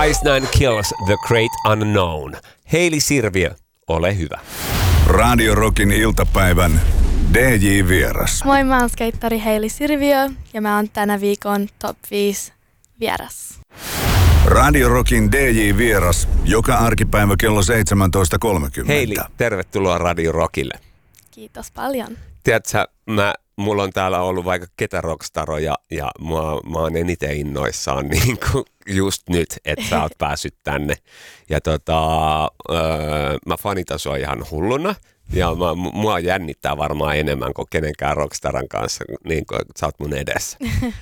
Ice Nine Kills The Great Unknown. Heili Sirviö, ole hyvä. Radio Rockin iltapäivän DJ-vieras. Moi, mä oon skeittari Heili Sirviö ja mä oon tänä viikon Top 5 vieras. Radio Rockin DJ-vieras joka arkipäivä kello 17.30. Heili, tervetuloa Radio Rockille. Kiitos paljon. Tiedätkö, mulla on täällä ollut vaikka ketä rockstaroja ja mä oon eniten innoissaan niin kuin just nyt, että sä oot päässyt tänne. Ja mä fanitan sua ihan hulluna ja mua jännittää varmaan enemmän kuin kenenkään rockstaran kanssa, niin kuin sä oot mun edessä.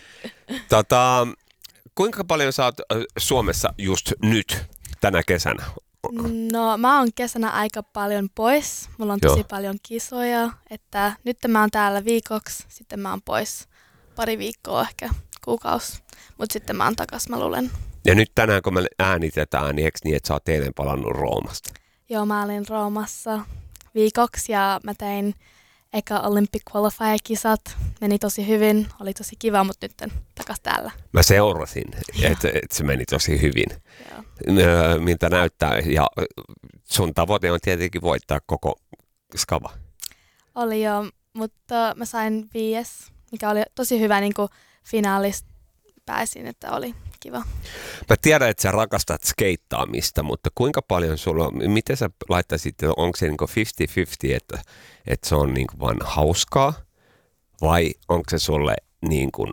Kuinka paljon sä oot Suomessa just nyt tänä kesänä? No mä oon kesänä aika paljon pois. Mulla on tosi paljon kisoja, että nyt mä oon täällä viikoksi, sitten mä oon pois pari viikkoa, ehkä kuukausi, mutta sitten mä oon takas, mä luulen. Ja nyt tänään kun me äänitetään, niin eikö niin, että sä oot eilen palannut Roomasta? Joo, mä olin Roomassa viikoksi ja mä tein eka Olympic Qualifier-kisat. Meni tosi hyvin, oli tosi kiva, mutta nyt takas täällä. Mä seurasin, että se meni tosi hyvin. Miltä näyttää? Ja sun tavoite on tietenkin voittaa koko skava. Oli jo, mutta mä sain 5, mikä oli tosi hyvä, niin kuin finaalista pääsin, että oli kiva. Mä tiedän, että sä rakastat skeittaamista, mutta kuinka paljon sulla, miten sä laittaisit, onko se niin kuin 50-50, että se on niin kuin vaan hauskaa, vai onko se sulle niin kuin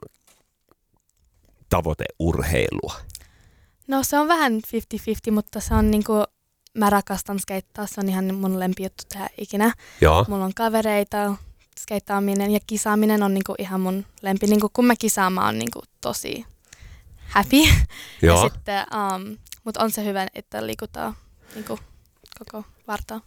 tavoiteurheilua? No se on vähän 50-50, mutta se on niinku, mä rakastan skeittaa, se on ihan mun lempijuttu tehdä ikinä. Joo. Mulla on kavereita, skeittaaminen ja kisaaminen on niinku ihan mun lempi. Niinku, kun mä kisaan, mä oon niinku tosi happy. Joo. Ja sitten, mutta on se hyvä, että liikutaan niinku koko vartaa.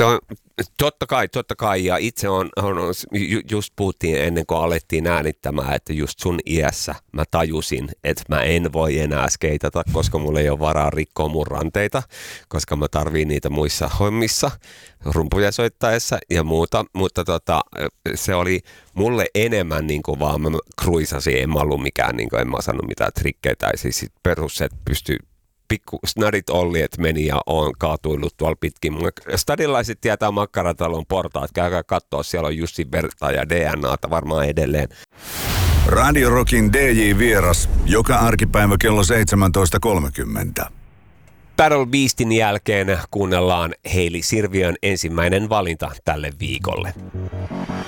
Totta kai, ja itse just puhuttiin ennen kuin alettiin äänittämään, että just sun iässä mä tajusin, että mä en voi enää skeitata, koska mulla ei ole varaa rikkoa mun ranteita, koska mä tarviin niitä muissa hommissa, rumpuja soittaessa ja muuta, mutta se oli mulle enemmän niin kuin vaan mä kruisasin, en mä ollut mikään, niin kuin, en mä osannut mitään trikkeitä, tai siis perus, että pystyy pikku snadit Olli, että meni ja on kaatuillut tuolla pitkin. Stadilaiset tietää Makkaratalon portaat. Käykää katsoa, siellä on Jussi Berta ja DNAta varmaan edelleen. Radio Rockin DJ-vieras joka arkipäivä kello 17.30. Battle Beastin jälkeen kuunnellaan Heili Sirviön ensimmäinen valinta tälle viikolle.